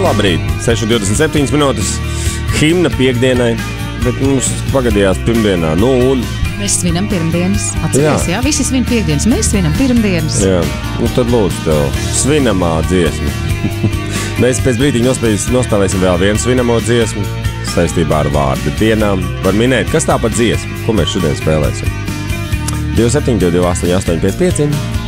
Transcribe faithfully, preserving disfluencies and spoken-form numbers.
Labrīt, seši divdesmit septiņas minūtes, himna piekdienai, bet mums pagadījās pirmdienā, nu un... Mēs svinam pirmdienas, atceries, jā, jā? Visi svin piekdienas, mēs svinam pirmdienas. Jā, nu tad lūdzu tev, svinamā dziesma. Mēs pēc brīdiņa nospēlēsim vēl vienu svinamo dziesmu, saistībā ar vārdu dienām. Var minēt, kas tā par dziesmu, ko mēs šodien spēlēsim. divi septiņi divi astoņi astoņi pieci pieci